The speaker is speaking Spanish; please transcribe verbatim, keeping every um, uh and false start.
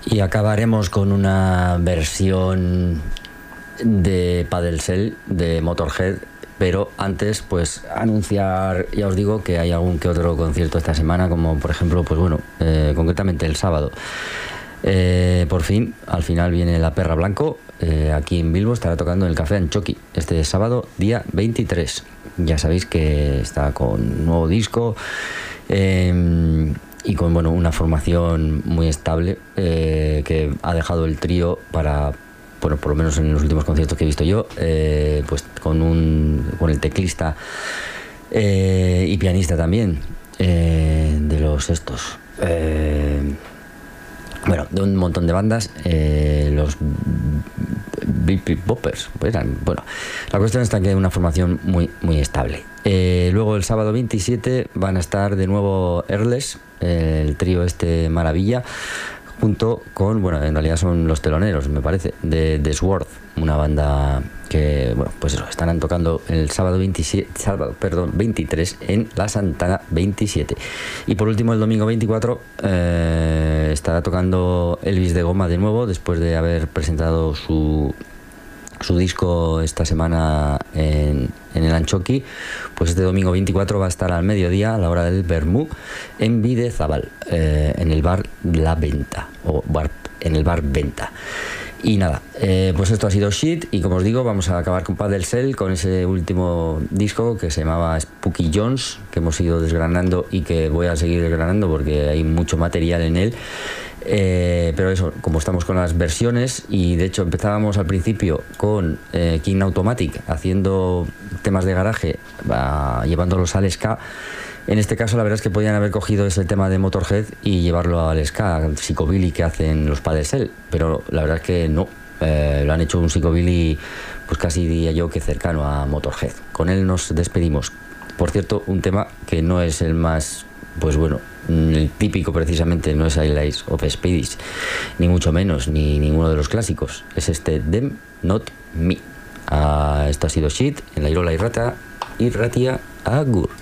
Y acabaremos con una versión de Padel Cell de Motorhead, pero antes pues anunciar, ya os digo que hay algún que otro concierto esta semana, como por ejemplo, pues bueno, eh, concretamente el sábado. Eh, por fin, al final viene La Perra Blanco, eh, aquí en Bilbo, estará tocando en el Café Anchoqui este sábado, día veintitrés. Ya sabéis que está con nuevo disco, eh, y con bueno una formación muy estable, eh, que ha dejado el trío para, bueno, por lo menos en los últimos conciertos que he visto yo, eh, pues con un con el teclista eh, y pianista también, eh, de los estos, eh, bueno, de un montón de bandas, eh, los Bip Boppers, pues eran, bueno, la cuestión está que hay una formación muy muy estable. Eh, luego el sábado veintisiete van a estar de nuevo Earless, el trío este maravilla, junto con, bueno, en realidad son los teloneros, me parece, de The Sword, una banda que, bueno, pues eso, estarán tocando el sábado veintisiete, sábado, perdón, veintitrés en la Santana veintisiete. Y por último el domingo veinticuatro eh, estará tocando Elvis de Goma de nuevo, después de haber presentado su su disco esta semana en, en el Anchoqui. Pues este domingo veinticuatro va a estar al mediodía, a la hora del vermú, en Bidezabal, eh, en el bar La Venta, o bar, en el bar Venta. Y nada, eh, pues esto ha sido Shit, y como os digo, vamos a acabar con Padel Cell, con ese último disco que se llamaba Spooky Jones, que hemos ido desgranando y que voy a seguir desgranando porque hay mucho material en él. Eh, pero eso, como estamos con las versiones, y de hecho empezábamos al principio con eh, King Automatic haciendo temas de garaje, uh, llevándolos al ska. En este caso la verdad es que podían haber cogido ese tema de Motorhead y llevarlo al ska, al psicobilly que hacen los Padel Cell, pero la verdad es que no, eh, lo han hecho un psicobilly pues casi diría yo que cercano a Motorhead. Con él nos despedimos. Por cierto, un tema que no es el más, pues bueno, el típico precisamente, no es Eyes of Spades, ni mucho menos, ni ninguno de los clásicos, es este Them Not Me. Ah, esto ha sido Shit en la Irola y Rata y Ratia Agur.